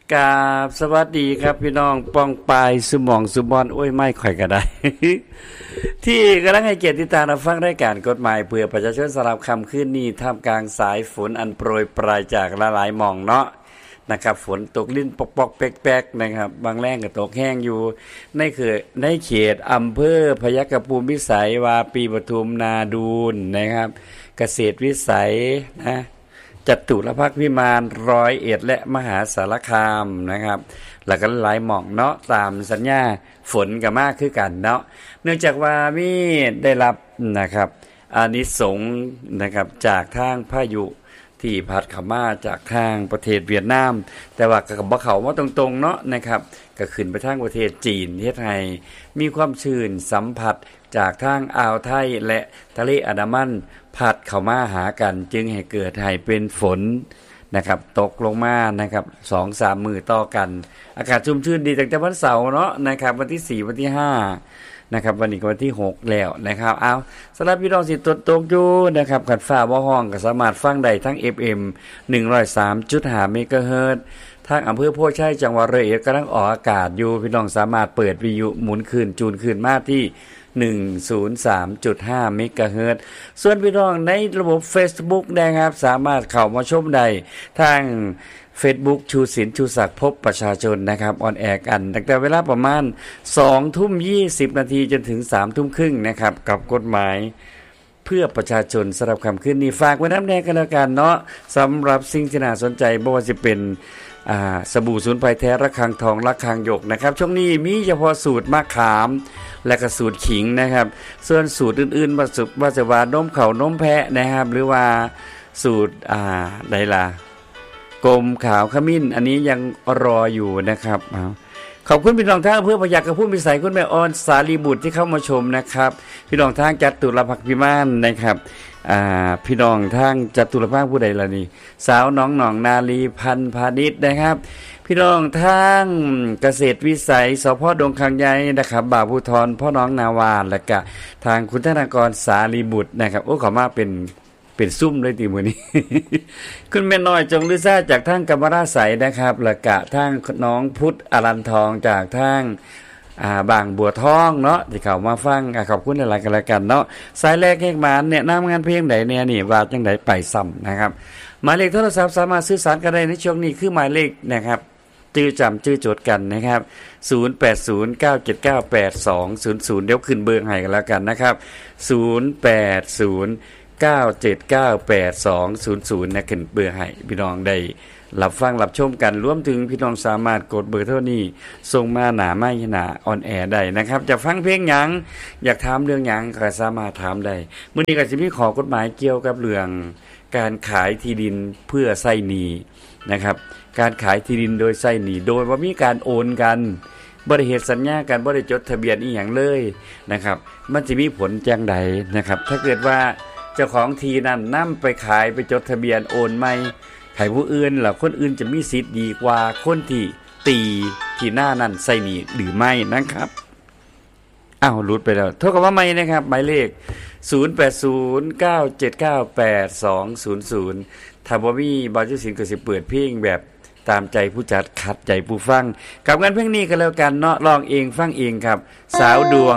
กราบสวัสดีครับพี่น้องป้องปายสุหมองสุบอนโอ้ยไม่ค่อยก็ได้ ที่กำลังให้เกียรติตามรับฟังรายการกฎหมายเพื่อประชาชนสำหรับค่ำคืนนี้ท่ามกลางสายฝนอันโปรยปรายจากหลายๆหม่องเนาะนะครับฝนตกลิ้นปอกๆแป๊กๆนะครับบางแรงก็ตกแห้งอยู่ในเขตอำเภอพยัคฆภูมิวิสัยวาปีปทุมนาดูนนะครับเกษตรวิสัยนะจตุรพักษ์วิมาน101และมหาสารคามนะครับแล้วก็หลายหม่องเนาะตามสัญญาฝนก็มากคือกันเนาะเนื่องจากว่ามีได้รับนะครับอานิสงส์นะครับจากทางพายุที่พัดเข้ามาจากทางประเทศเวียดนามแต่ว่าก็บ่เข้ามาตรงๆเนาะนะครับก็ขึ้นไปทางประเทศจีนเฮ็ดให้มีความชื้นสัมผัสจากทางอ่าวไทยและทะเลอันดามันพัดเข้ามาหากันจึงให้เกิดให้เป็นฝนนะครับตกลงมานะครับ 2-3 มื้อต่อกันอากาศชุ่มชื้นดีตั้งแต่วันเสาร์เนาะนะครับวันที่4วันที่5นะครับวันนี้ก็วันที่6แล้วนะครับเอาสำหรับพี่น้องสิตกอยู่นะครับขัดฟ้าบ่ฮ้องก็สามารถฟังได้ทั้ง FM 103.5 เมกะเฮิรตซ์ทางอำเภอโพธิ์ชัยจังหวัดร้อยเอ็ดกำลังออกอากาศอยู่พี่น้องสามารถเปิดวิทยุหมุนคืนจูนคืนมาที่103.5 เมกะเฮิรตซ์ส่วนพี่น้องในระบบ Facebook นะครับสามารถเข้ามาชมได้ทางFacebook ชูศิลป์ชูศักดิ์พบประชาชนนะครับออนแอร์กันตั้งแต่เวลาประมาณ 20:20 นาทีจนถึง 3:30 นนะครับกับกฎหมายเพื่อประชาชนสำหรับคำขึ้นนี้ฝากไว้น้ำแดงกันแล้วกันเนาะสำหรับสิ่งที่น่าสนใจบ่ว่าจะเป็นสบู่สูนไพรแท้ระฆังทองระฆังหยกนะครับช่วงนี้มีเฉพาะสูตรมะขามและก็สูตรขิงนะครับส่วนสูตรอื่นๆว่าจะว่านมเขานมแพะนะครับหรือว่าสูตรใดล่ะกลมขาวขมิ้นอันนี้ยังรออยู่นะครับขอบคุณพี่น้องทางอำเภอพยัคฆภูมิวิสัยคุณแม่ออนสาลีบุตรที่เข้ามาชมนะครับพี่น้องทางจตุรพักษ์พิมานนะครับพี่น้องทางจตุรพักษ์ผู้ใดล่ะนี่สาวน้องหนองนาลีพันพาณิชย์นะครับพี่น้องทางเกษตรวิสัยสพ.ดงคางใหญ่นะครับบ่าวภูธรพ่อน้องนาวาและก็ทางคุณธนากรสาลีบุตรนะครับโอ้เขามาเป็นซุ่มเลยทีมื้อนี้ คุณแม่น้อยจงฤซ่าจากทางกำมะราไสนะครับและกะทางน้องพุทธอรันทองจากทางบางบัวทองเนาะที่เขามาฟังขอบคุณหลายๆกันแล้วกันเนาะสายแรกแห่งบ้านแนะนำงานเพลงใดแน่นี่ว่าจังได๋ไปซ้ำนะครับหมายเลขโทรศัพท์สามารถสื่อสารกันได้ในช่วงนี้คือหมายเลขนะครับจื้อจดกันนะครับ0809798200เดี๋ยวขึ้นเบอร์ให้กันแล้วกันนะครับ0809798200นะขึ้นเบอร์ให้พี่น้องได้รับฟังรับชมกันรวมถึงพี่น้องสามารถกดเบอร์เท่านี้ส่งมาหนาไม่หนาออนแอร์ได้นะครับจะฟังเพลงหยังอยากถามเรื่องหยังก็สามารถถามได้มื้อนี้ก็สิมีขอกฎหมายเกี่ยวกับเรื่องการขายที่ดินเพื่อไส้หนี้นะครับการขายที่ดินโดยไส้หนี้โดยบ่มีการโอนกันบ่ได้เฮ็ดสัญญากันบ่ได้จดทะเบียนอีหยังเลยนะครับมันสิมีผลจังใดนะครับถ้าเกิดว่าเจ้าของที่นั้นนำไปขายไปจดทะเบียนโอนใหม่ให้ผู้อื่นแล้วคนอื่นจะมีสิทธิ์ดีกว่าคนที่ตีที่หน้านั้นใส่หนี้หรือไม่นะครับหลุดไปแล้วโทรกลับมาใหม่นะครับหมายเลข0809798200ถ้าบ่มีบ่าวจุศิลป์ก็สิเปิดเพลงแบบตามใจผู้จัดขัดใจผู้ฟังกับงานเพลงนี้ก็แล้วกันเนาะร้องเองฟังเองครับสาวดวง